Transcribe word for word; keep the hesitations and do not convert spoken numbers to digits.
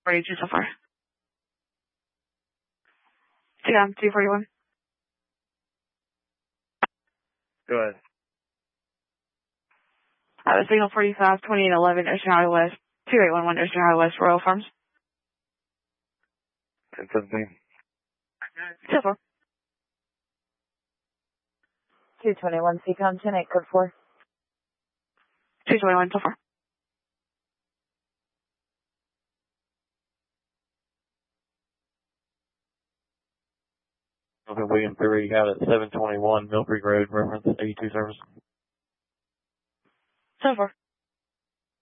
forty-two so far. Yeah, two forty-one. Go ahead. Uh, signal forty-five, twenty-eight eleven, Eastern Highway West, two eight one one Eastern Highway West, Royal Farms. ten seventeen. So far. two twenty-one, C COM, ten eight, code four. two twenty-one so far. Okay, William three out at seven twenty-one Mill Creek Road, reference eighty-two service. So far.